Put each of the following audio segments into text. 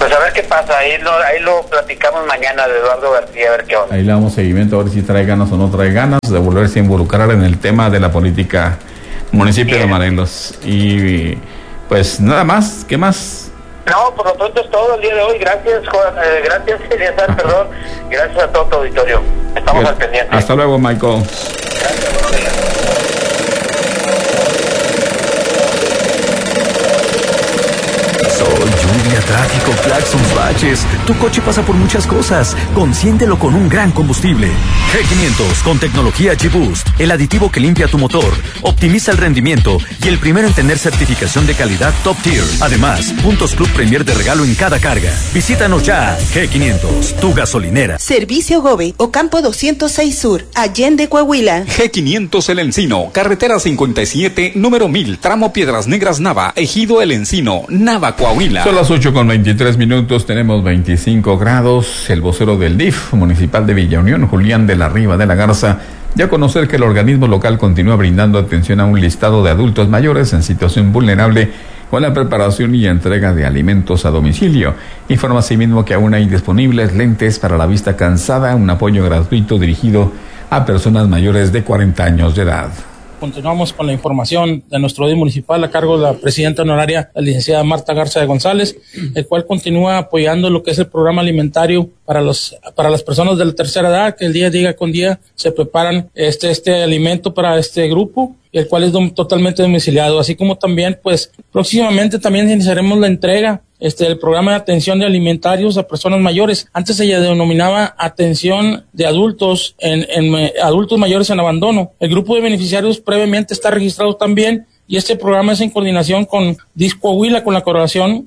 Pues a ver qué pasa, ahí lo platicamos mañana de Eduardo García, a ver qué onda. Ahí le damos seguimiento, a ver si trae ganas o no trae ganas de volverse a involucrar en el tema de la política municipio de Morelos. Y pues nada más, ¿qué más? No, por lo pronto es todo el día de hoy. Gracias, gracias, Eleazar, perdón. Gracias a todo tu auditorio. Estamos al pendiente. Hasta luego, Michael. Gracias, buenos días. Tráfico, claxons, baches. Tu coche pasa por muchas cosas. Consiéntelo con un gran combustible. G500 con tecnología G-Boost, el aditivo que limpia tu motor, optimiza el rendimiento y el primero en tener certificación de calidad Top Tier. Además, puntos Club Premier de regalo en cada carga. Visítanos ya. G500, tu gasolinera. Servicio Gobe, Ocampo 206 Sur, Allende, Coahuila. G500 El Encino, carretera 57, número 1000, tramo Piedras Negras Nava, Ejido El Encino, Nava, Coahuila. Son las 8:23, tenemos 25 grados. El vocero del DIF municipal de Villa Unión, Julián de la Riva de la Garza, dio a conocer que el organismo local continúa brindando atención a un listado de adultos mayores en situación vulnerable con la preparación y entrega de alimentos a domicilio. Informa asimismo que aún hay disponibles lentes para la vista cansada, un apoyo gratuito dirigido a personas mayores de 40 años de edad. Continuamos con la información de nuestro DIF municipal a cargo de la presidenta honoraria, la licenciada Marta Garza de González, el cual continúa apoyando lo que es el programa alimentario para las personas de la tercera edad, que el día con día se preparan este alimento para este grupo, y el cual es totalmente domiciliado, así como también pues próximamente también iniciaremos la entrega el programa de atención de alimentarios a personas mayores. Antes se denominaba atención de adultos adultos mayores en abandono. El grupo de beneficiarios previamente está registrado también, y este programa es en coordinación con DIF Coahuila, con la colaboración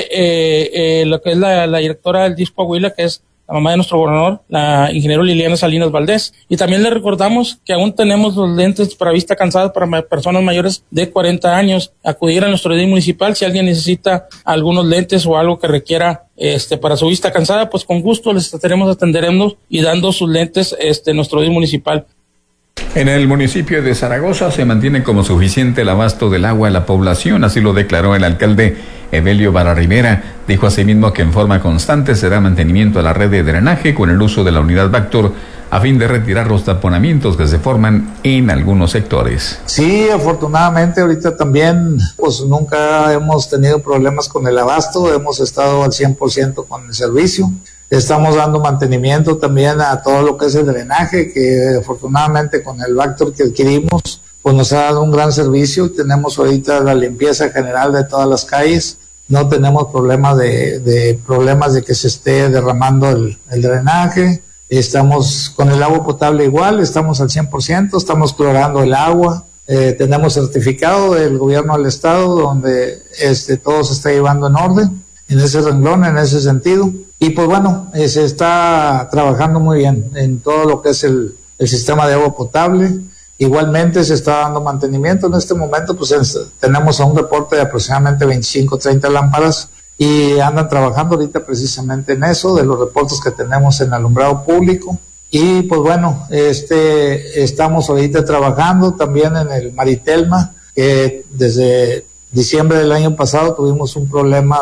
de lo que es la directora del DIF Coahuila, que es la mamá de nuestro gobernador, la ingeniero Liliana Salinas Valdés. Y también le recordamos que aún tenemos los lentes para vista cansada para personas mayores de 40 años. Acudir a nuestro DIF municipal si alguien necesita algunos lentes o algo que requiera para su vista cansada, pues con gusto les atenderemos y dando sus lentes nuestro DIF municipal. En el municipio de Zaragoza se mantiene como suficiente el abasto del agua a la población, así lo declaró el alcalde Evelio Vara Rivera. Dijo asimismo que en forma constante será mantenimiento a la red de drenaje con el uso de la unidad Vactor a fin de retirar los taponamientos que se forman en algunos sectores. Sí, afortunadamente ahorita también pues nunca hemos tenido problemas con el abasto, hemos estado al 100% con el servicio. Estamos dando mantenimiento también a todo lo que es el drenaje, que afortunadamente con el Vactor que adquirimos, pues nos ha dado un gran servicio. Tenemos ahorita la limpieza general de todas las calles, no tenemos problemas de que se esté derramando el drenaje. Estamos con el agua potable igual, estamos al 100%, estamos clorando el agua. Tenemos certificado del gobierno del estado donde todo se está llevando en orden en ese renglón, en ese sentido. Y pues bueno, se está trabajando muy bien en todo lo que es el sistema de agua potable. Igualmente se está dando mantenimiento. En este momento pues tenemos a un reporte de aproximadamente 25-30 lámparas y andan trabajando ahorita precisamente en eso, de los reportes que tenemos en alumbrado público. Y pues bueno, estamos ahorita trabajando también en el Maritelma, que desde diciembre del año pasado tuvimos un problema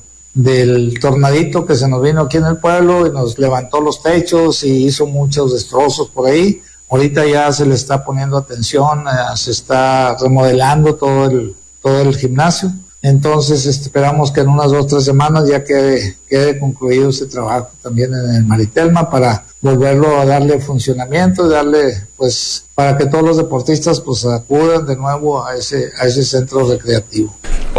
del tornadito que se nos vino aquí en el pueblo y nos levantó los techos y hizo muchos destrozos por ahí. Ahorita ya se le está poniendo atención, se está remodelando todo el gimnasio. Entonces esperamos que en unas 2-3 semanas ya quede concluido ese trabajo también en el Maritelma para volverlo a darle funcionamiento, para que todos los deportistas pues acudan de nuevo a ese centro recreativo.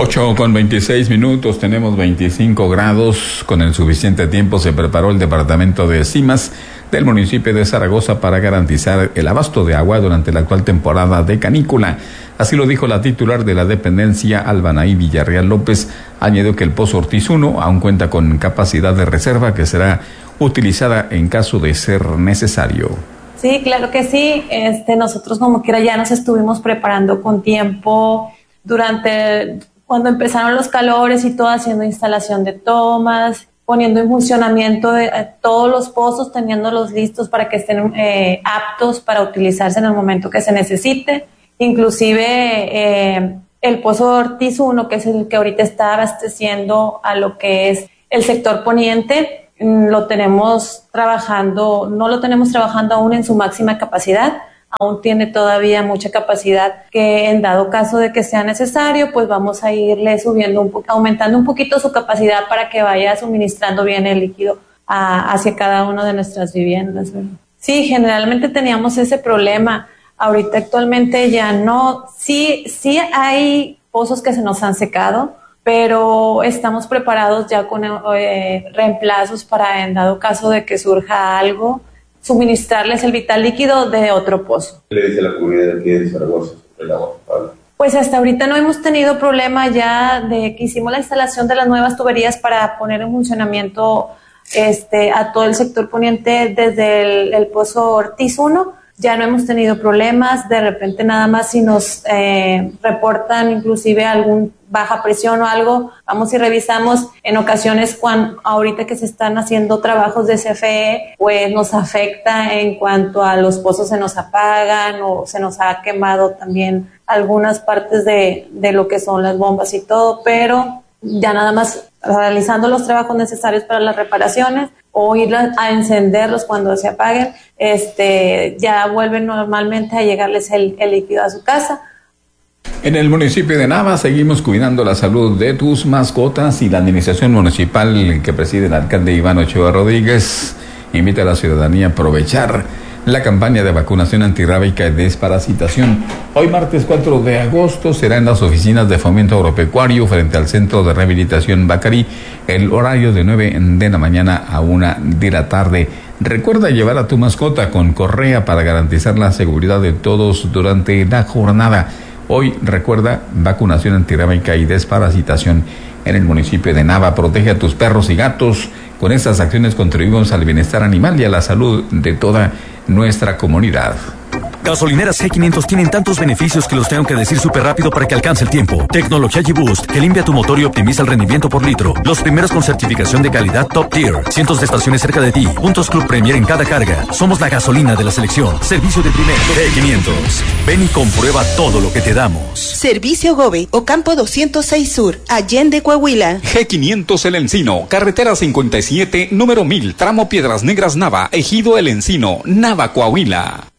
8:26, tenemos 25 grados. Con el suficiente tiempo se preparó el departamento de CIMAS del municipio de Zaragoza para garantizar el abasto de agua durante la actual temporada de canícula. Así lo dijo la titular de la dependencia, Albanaí Villarreal López. Añadió que el Pozo Ortiz 1 aún cuenta con capacidad de reserva que será utilizada en caso de ser necesario. Sí, claro que sí. Nosotros como quiera ya nos estuvimos preparando con tiempo cuando empezaron los calores y todo, haciendo instalación de tomas, poniendo en funcionamiento todos los pozos, teniéndolos listos para que estén aptos para utilizarse en el momento que se necesite. Inclusive el Pozo Ortiz 1, que es el que ahorita está abasteciendo a lo que es El sector poniente lo tenemos trabajando, no lo tenemos trabajando aún en su máxima capacidad, aún tiene todavía mucha capacidad que en dado caso de que sea necesario, pues vamos a irle subiendo aumentando un poquito su capacidad para que vaya suministrando bien el líquido hacia cada una de nuestras viviendas, ¿verdad? Sí, generalmente teníamos ese problema. Ahorita actualmente ya no. Sí hay pozos que se nos han secado, pero estamos preparados ya con reemplazos para, en dado caso de que surja algo, suministrarles el vital líquido de otro pozo. ¿Qué le dice a la comunidad de aquí de Zaragoza sobre el agua potable? Pues hasta ahorita no hemos tenido problema ya de que hicimos la instalación de las nuevas tuberías para poner en funcionamiento a todo el sector poniente desde el pozo Ortiz 1. Ya no hemos tenido problemas, de repente nada más si nos reportan inclusive algún baja presión o algo, vamos y revisamos. En ocasiones, ahorita que se están haciendo trabajos de CFE, pues nos afecta en cuanto a los pozos se nos apagan o se nos ha quemado también algunas partes de lo que son las bombas y todo, pero ya nada más realizando los trabajos necesarios para las reparaciones o ir a encenderlos cuando se apaguen, ya vuelven normalmente a llegarles el líquido a su casa. En el municipio de Nava seguimos cuidando la salud de tus mascotas y la administración municipal que preside el alcalde Iván Ochoa Rodríguez invita a la ciudadanía a aprovechar la campaña de vacunación antirrábica y desparasitación. Hoy martes 4 de agosto será en las oficinas de Fomento Agropecuario frente al Centro de Rehabilitación Bacarí, el horario de 9 de la mañana a 1 de la tarde. Recuerda llevar a tu mascota con correa para garantizar la seguridad de todos durante la jornada. Hoy recuerda vacunación antirrábica y desparasitación en el municipio de Nava. Protege a tus perros y gatos. Con estas acciones contribuimos al bienestar animal y a la salud de toda nuestra comunidad. Gasolineras G500 tienen tantos beneficios que los tengo que decir súper rápido para que alcance el tiempo. Tecnología G-Boost, que limpia tu motor y optimiza el rendimiento por litro. Los primeros con certificación de calidad Top Tier. Cientos de estaciones cerca de ti. Puntos Club Premier en cada carga. Somos la gasolina de la selección. Servicio de primera. G500. Ven y comprueba todo lo que te damos. Servicio Gobe, Ocampo 206 Sur, Allende, Coahuila. G500 El Encino, carretera 57, número 1000, tramo Piedras Negras Nava, Ejido El Encino, Nava, Coahuila.